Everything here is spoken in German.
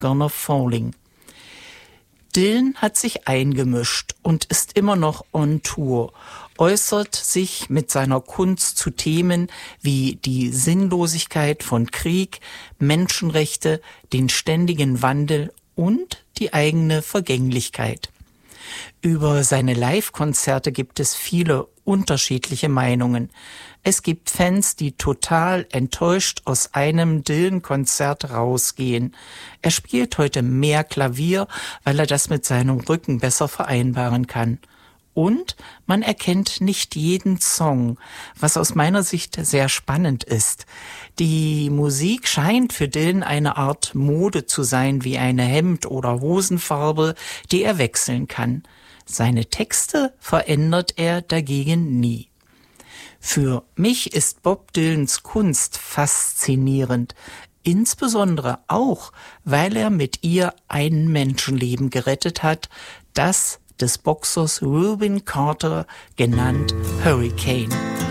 Gonna Falling. Dylan hat sich eingemischt und ist immer noch on Tour, äußert sich mit seiner Kunst zu Themen wie die Sinnlosigkeit von Krieg, Menschenrechte, den ständigen Wandel und die eigene Vergänglichkeit. Über seine Live-Konzerte gibt es viele unterschiedliche Meinungen. Es gibt Fans, die total enttäuscht aus einem Dylan-Konzert rausgehen. Er spielt heute mehr Klavier, weil er das mit seinem Rücken besser vereinbaren kann. Und man erkennt nicht jeden Song, was aus meiner Sicht sehr spannend ist. Die Musik scheint für Dylan eine Art Mode zu sein, wie eine Hemd- oder Hosenfarbe, die er wechseln kann. Seine Texte verändert er dagegen nie. Für mich ist Bob Dylans Kunst faszinierend, insbesondere auch, weil er mit ihr ein Menschenleben gerettet hat, das des Boxers Rubin Carter, genannt Hurricane.